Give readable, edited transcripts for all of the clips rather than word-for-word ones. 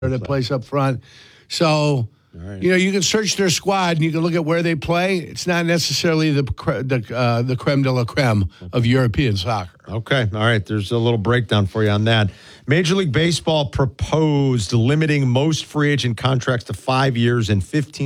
that plays up front. So, you can search their squad and you can look at where they play. It's not necessarily the creme de la creme of European soccer. Okay. All right. There's a little breakdown for you on that. Major League Baseball proposed limiting most free agent contracts to 5 years and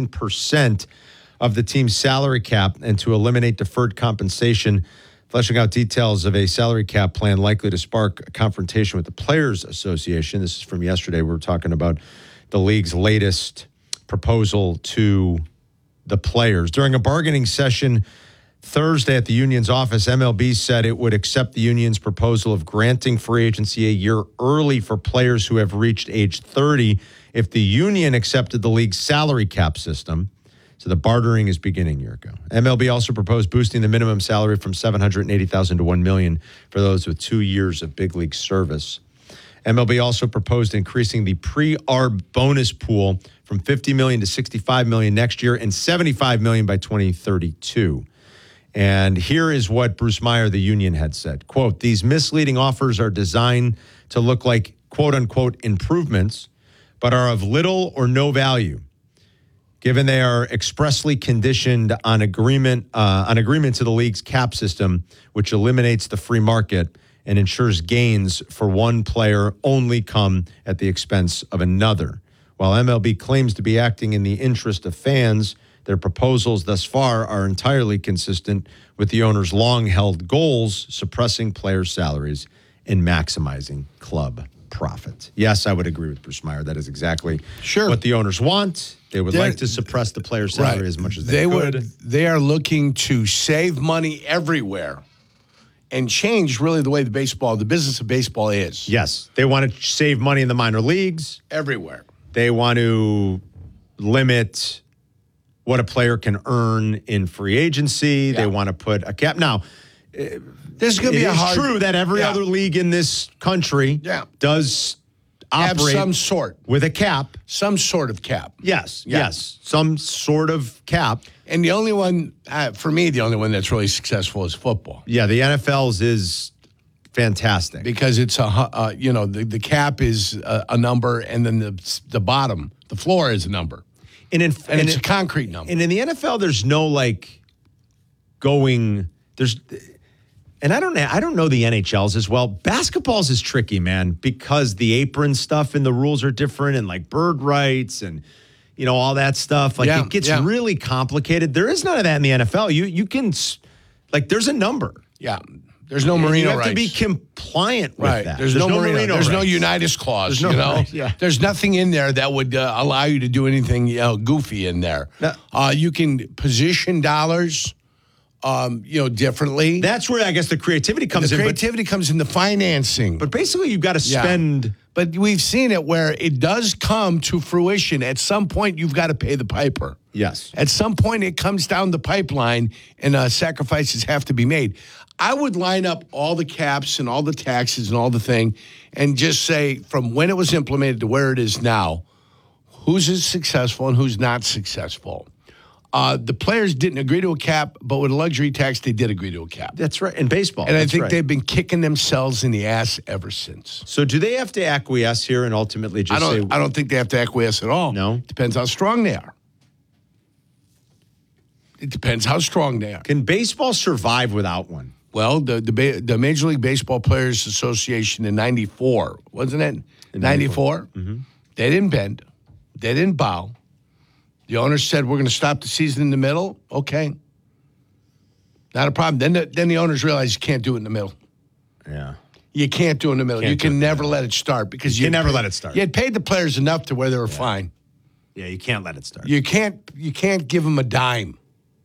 15% of the team's salary cap and to eliminate deferred compensation, fleshing out details of a salary cap plan likely to spark a confrontation with the Players Association. This is from yesterday. We were talking about the league's latest proposal to the players. During a bargaining session Thursday at the union's office, MLB said it would accept the union's proposal of granting free agency a year early for players who have reached age 30 if the union accepted the league's salary cap system. So the bartering is beginning a year ago. MLB also proposed boosting the minimum salary from $780,000 to $1 million for those with 2 years of big league service. MLB also proposed increasing the pre-ARB bonus pool from $50 million to $65 million next year and $75 million by 2032. And here is what Bruce Meyer, the union, had said. Quote, these misleading offers are designed to look like, quote unquote, improvements, but are of little or no value, given they are expressly conditioned on agreement to the league's cap system, which eliminates the free market and ensures gains for one player only come at the expense of another. While MLB claims to be acting in the interest of fans, their proposals thus far are entirely consistent with the owner's long-held goals, suppressing players' salaries and maximizing club profit. Yes, I would agree with Bruce Meyer. That is exactly what the owners want. They would like to suppress the players' salary as much as they could. They are looking to save money everywhere and change really the way the business of baseball is. Yes. They want to save money in the minor leagues. Everywhere. They want to limit what a player can earn in free agency. Yeah. They want to put a cap. Now, this is going to be true that every other league in this country does operate have some sort with a cap. Some sort of cap. Yes. Some sort of cap. And the only one, for me, the only one that's really successful is football. Yeah, the NFL's is fantastic. Because it's the cap is a number, and then the bottom, the floor is a number. And it's a concrete number. And in the NFL, there's no and I don't know the NHL's as well. Basketball's is tricky, man, because the apron stuff and the rules are different, and bird rights and all that stuff. It gets really complicated. There is none of that in the NFL. You can there's a number. Yeah. There's no Marino rights. You have to be compliant with that. There's no Marino. There's no Unitas clause. There's nothing in there that would allow you to do anything goofy in there. You can position dollars, differently. That's where I guess the creativity comes in. The creativity comes in the financing. But basically, you've got to spend. But we've seen it where it does come to fruition. At some point, you've got to pay the piper. Yes. At some point, it comes down the pipeline, and sacrifices have to be made. I would line up all the caps and all the taxes and all the thing and just say from when it was implemented to where it is now, who's successful and who's not successful. The players didn't agree to a cap, but with a luxury tax, they did agree to a cap. That's right. In baseball. And I think they've been kicking themselves in the ass ever since. So do they have to acquiesce here and ultimately just say... I don't think they have to acquiesce at all. No? Depends how strong they are. It depends how strong they are. Can baseball survive without one? Well, the Major League Baseball Players Association in 94, wasn't it? In 94? Mm-hmm. They didn't bend. They didn't bow. The owner said, we're going to stop the season in the middle. Okay. Not a problem. Then the owners realized you can't do it in the middle. Yeah. You can't do it in the middle. You can never let it start because you can never let it start. You had paid the players enough to where they were fine. Yeah, you can't let it start. You can't give them a dime.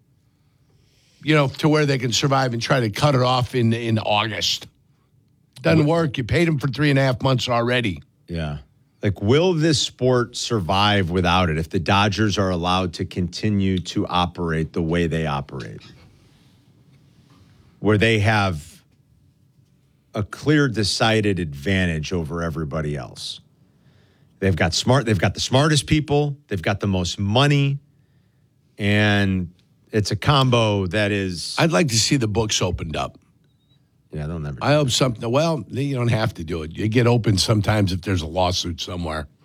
To where they can survive and try to cut it off in August. Doesn't work. You paid them for 3.5 months already. Yeah. Will this sport survive without it if the Dodgers are allowed to continue to operate the way they operate? Where they have a clear, decided advantage over everybody else. They've got the smartest people. They've got the most money. And it's a combo that is... I'd like to see the books opened up. Yeah, they'll never. I hope something. Well, you don't have to do it. You get open sometimes if there's a lawsuit somewhere.